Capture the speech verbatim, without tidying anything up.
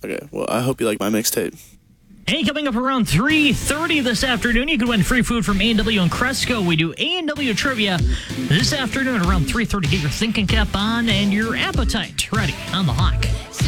Okay, well, I hope you like my mixtape. Hey, coming up around three thirty this afternoon, you can win free food from A and W and Cresco. We do A and W trivia this afternoon around three thirty. Get your thinking cap on and your appetite ready on the hawk.